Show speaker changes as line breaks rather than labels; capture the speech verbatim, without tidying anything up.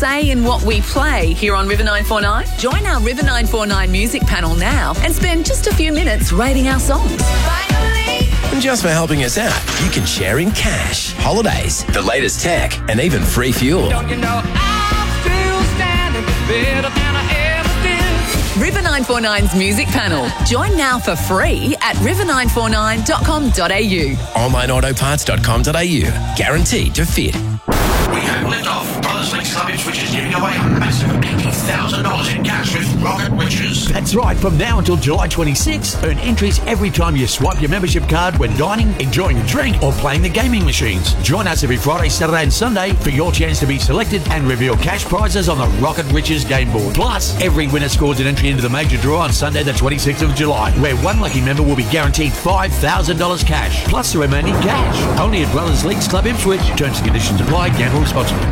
say in what we play here on River nine four nine? Join our River nine four nine music panel now and spend just a few minutes rating our songs.
Finally!
And just for helping us out, you can share in cash, holidays, the latest tech, and even free fuel.
Don't you know I'm still standing better than I ever did?
River nine four nine's music panel. Join now for free at river nine four nine dot com dot a u.
online auto parts dot com dot a u. Guaranteed to fit.
We have liftoff. Brothers Links Club Ipswich is giving away a massive eighty thousand dollars in cash with Rocket Riches.
That's right. From now until July twenty-sixth, earn entries every time you swipe your membership card when dining, enjoying a drink, or playing the gaming machines. Join us every Friday, Saturday, and Sunday for your chance to be selected and reveal cash prizes on the Rocket Riches game board. Plus, every winner scores an entry into the major draw on Sunday, the twenty-sixth of July, where one lucky member will be guaranteed five thousand dollars cash, plus the remaining cash. Only at Brothers Links Club Ipswich. Terms and conditions apply. Gamble responsibly.